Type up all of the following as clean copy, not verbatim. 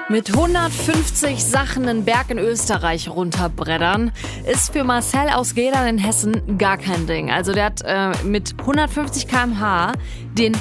Mit 150 Sachen einen Berg in Österreich runterbreddern, ist für Marcel aus Gedern in Hessen gar kein Ding. Also der hat mit 150 km/h den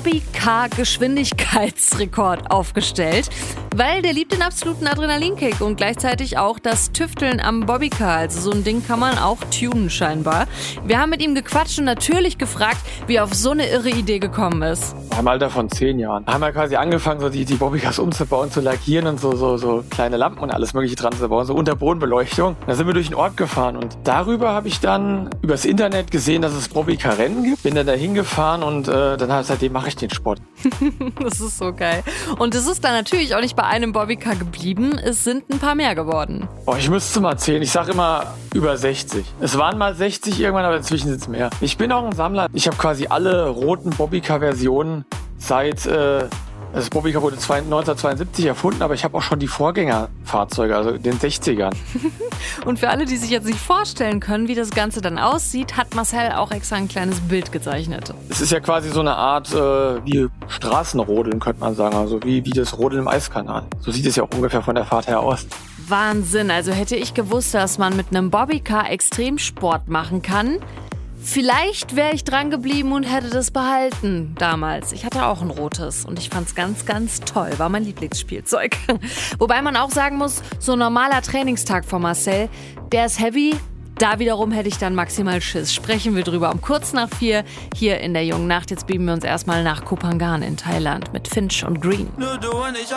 Bobbycar-Geschwindigkeitsrekord aufgestellt, weil der liebt den absoluten Adrenalinkick und gleichzeitig auch das Tüfteln am Bobbycar. Also so ein Ding kann man auch tunen scheinbar. Wir haben mit ihm gequatscht und natürlich gefragt, wie er auf so eine irre Idee gekommen ist. Im Alter von 10 Jahren haben wir quasi angefangen, so die Bobbycars umzubauen, zu lackieren und so kleine Lampen und alles mögliche dran zu bauen, so Unterbodenbeleuchtung. Da sind wir durch den Ort gefahren und darüber habe ich dann übers Internet gesehen, dass es Bobbycar-Rennen gibt. Bin dann da hingefahren und seitdem mache ich den Sport. Das ist so geil. Und es ist dann natürlich auch nicht bei einem Bobbycar geblieben, es sind ein paar mehr geworden. Ich müsste mal zählen. Ich sage immer über 60. Es waren mal 60 irgendwann, aber inzwischen sind es mehr. Ich bin auch ein Sammler. Ich habe quasi alle roten Bobbycar-Versionen seit... Das Bobbycar wurde 1972 erfunden, aber ich habe auch schon die Vorgängerfahrzeuge, also in den 60ern. Und für alle, die sich jetzt nicht vorstellen können, wie das Ganze dann aussieht, hat Marcel auch extra ein kleines Bild gezeichnet. Es ist ja quasi so eine Art wie Straßenrodeln, könnte man sagen, also wie das Rodeln im Eiskanal. So sieht es ja auch ungefähr von der Fahrt her aus. Wahnsinn, also hätte ich gewusst, dass man mit einem Bobbycar Extremsport machen kann, vielleicht wäre ich dran geblieben und hätte das behalten damals. Ich hatte auch ein rotes und ich fand's ganz, ganz toll. War mein Lieblingsspielzeug. Wobei man auch sagen muss, so ein normaler Trainingstag von Marcel, der ist heavy. Da wiederum hätte ich dann maximal Schiss. Sprechen wir drüber um kurz nach 4 hier in der Jungen Nacht. Jetzt beamen wir uns erstmal nach Koh Phangan in Thailand mit Finch und Green. Nur du und ich